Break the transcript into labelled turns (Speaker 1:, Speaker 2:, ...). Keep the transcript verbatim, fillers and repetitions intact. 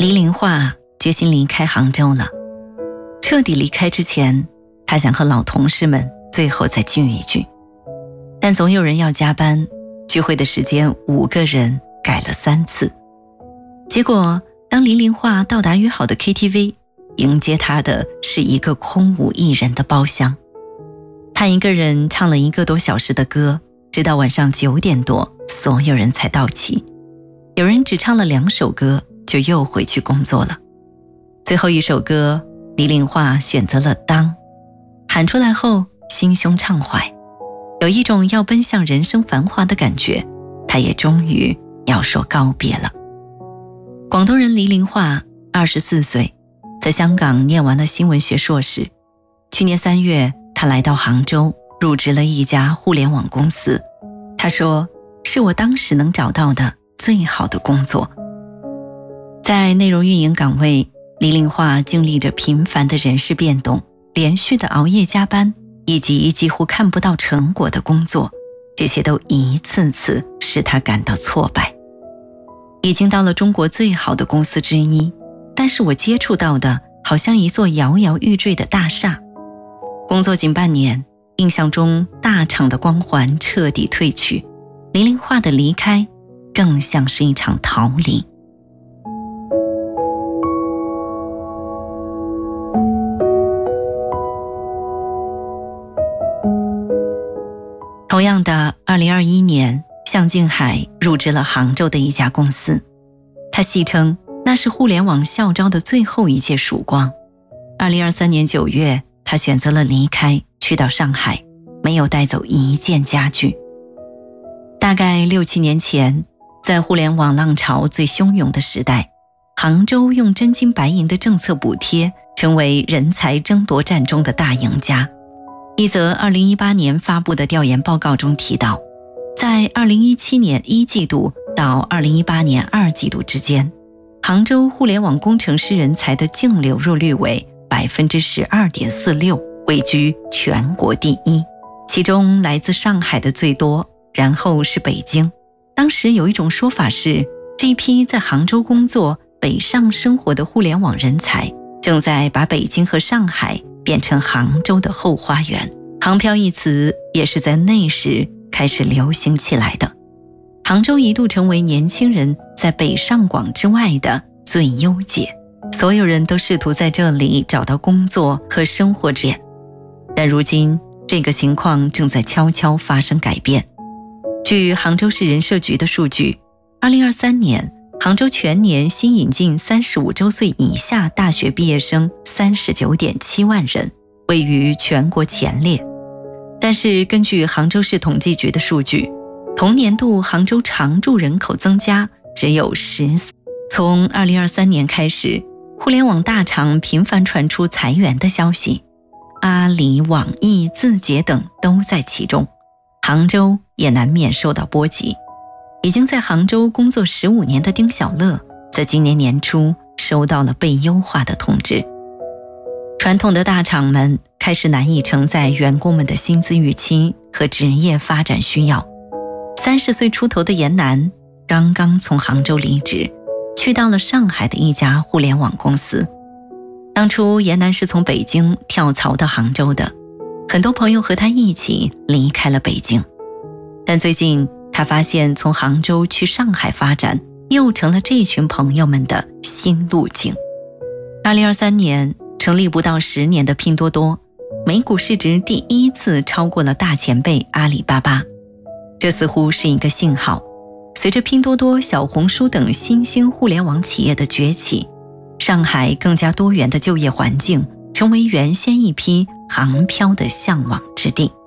Speaker 1: 黎玲化决心离开杭州了。彻底离开之前，她想和老同事们最后再聚一聚，但总有人要加班，聚会的时间五个人改了三次。结果当黎玲化到达约好的 K T V， 迎接她的是一个空无一人的包厢。她一个人唱了一个多小时的歌，直到晚上九点多，所有人才到齐。有人只唱了两首歌就又回去工作了。最后一首歌，黎玲化选择了当，喊出来后心胸畅怀，有一种要奔向人生繁华的感觉，她也终于要说告别了。广东人黎玲化二十四岁，在香港念完了新闻学硕士。去年三月，她来到杭州，入职了一家互联网公司。她说，是我当时能找到的最好的工作。在内容运营岗位，黎玲化经历着频繁的人事变动，连续的熬夜加班，以及几乎看不到成果的工作，这些都一次次使她感到挫败。已经到了中国最好的公司之一，但是我接触到的好像一座摇摇欲坠的大厦。工作仅半年，印象中大厂的光环彻底褪去，黎玲化的离开更像是一场逃离。同样的二零二一年，向静海入职了杭州的一家公司。他戏称那是互联网校招的最后一届曙光。二零二三年九月，他选择了离开，去到上海，没有带走一件家具。大概六七年前，在互联网浪潮最汹涌的时代，杭州用真金白银的政策补贴，成为人才争夺战中的大赢家。一则二零一八年发布的调研报告中提到，在二零一七年一季度到二零一八年二季度之间，杭州互联网工程师人才的净流入率为 百分之十二点四六， 位居全国第一。其中来自上海的最多，然后是北京。当时有一种说法是，这一批在杭州工作、北上生活的互联网人才，正在把北京和上海变成杭州的后花园。杭漂一词也是在那时开始流行起来的。杭州一度成为年轻人在北上广之外的最优解，所有人都试图在这里找到工作和生活点。但如今这个情况正在悄悄发生改变。据杭州市人社局的数据，二零二三年杭州全年新引进三十五周岁以下大学毕业生 三十九点七万人，位于全国前列。但是根据杭州市统计局的数据，同年度杭州常住人口增加只有十四。从二零二三年开始，互联网大厂频繁传出裁员的消息，阿里、网易、字节等都在其中，杭州也难免受到波及。已经在杭州工作十五年的丁小乐，在今年年初收到了被优化的通知。传统的大厂们开始难以承载员工们的薪资预期和职业发展需要。三十岁出头的严楠刚刚从杭州离职，去到了上海的一家互联网公司。当初严楠是从北京跳槽到杭州的，很多朋友和他一起离开了北京。但最近他发现从杭州去上海发展又成了这群朋友们的新路径。二零二三年成立不到十年的拼多多，每股市值第一次超过了大前辈阿里巴巴。这似乎是一个信号，随着拼多多、小红书等新兴互联网企业的崛起，上海更加多元的就业环境成为原先一批杭漂的向往之地。